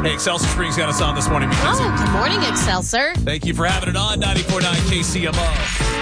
Hey, Excelsior Springs got us on this morning, Mackenzie. Oh, good morning, Excelsior. Thank you for having it on 94.9 KCMO.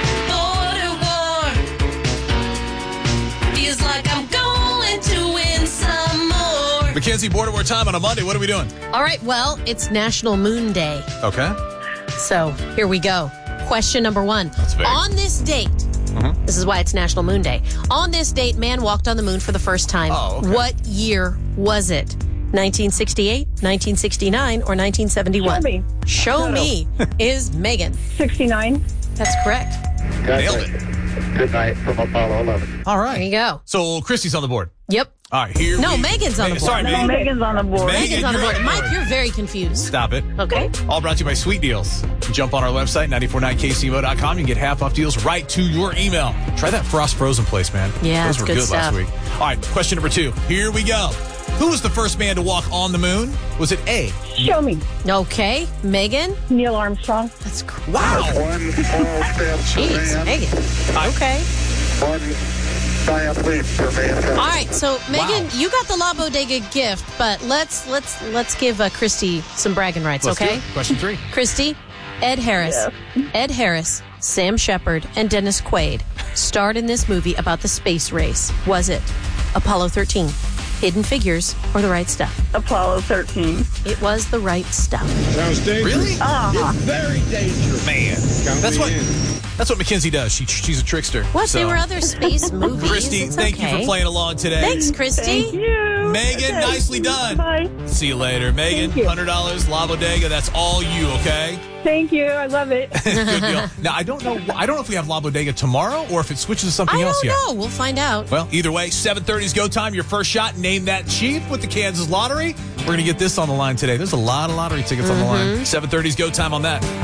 Feels like I'm going to win some more. Mackenzie, Border War time on a Monday. What are we doing? All right, well, it's National Moon Day. Okay. So here we go. Question number 1. That's vague. On this date, this is why it's National Moon Day. On this date, man walked on the moon for the first time. Oh, okay. What year was it? 1968, 1969, or 1971? Show me is Megan. 69. That's correct. Nailed it. Good night from Apollo 11. All There right. you go. So Christy's on the board. Yep. All right, here No, we... Megan's on the board. Sorry, No, Megan. Megan's on the board. Megan, Megan's on the you're board. on Mike, board. you're very confused. Stop it. Okay. All brought to you by Sweet Deals. Jump on our website, 949kcmo.com. You can get half-off deals right to your email. Try that Frost Frozen place, man. Yeah, Those it's were good good last stuff. week. All right, question number 2. Here we go. Who was the first man to walk on the moon? Was it A? Show me. Okay. Megan? Neil Armstrong. That's correct. Wow. One small step for Jeez, man, Megan. Okay. one giant leap for mankind. All right, so Megan, you got the La Bodega gift, but let's give Christy some bragging rights, Let's do okay? it. Question 3. Christy, Ed Harris, Sam Shepard, and Dennis Quaid starred in this movie about the space race. Was it Apollo 13, Hidden Figures, or The Right Stuff? Apollo 13. It was The Right Stuff. Sounds dangerous. Really? It's very dangerous. Man. Count That's me what... in. That's what Mackenzie does. She's a trickster. What? So, They were other space movies. Christy, It's thank you okay. for playing along today. Thanks, Christy. Thank you. Megan, nicely done. Bye. See you later. Megan, Thank you. $100, La Bodega. That's all you, okay? Thank you. I love it. Good deal. Now, I don't know if we have La Bodega tomorrow or if it switches to something I else don't yet. know. We'll find out. Well, either way, 7:30 is go time. Your first shot. Name that chief with the Kansas Lottery. We're going to get this on the line today. There's a lot of lottery tickets on the line. 7:30 is go time on that.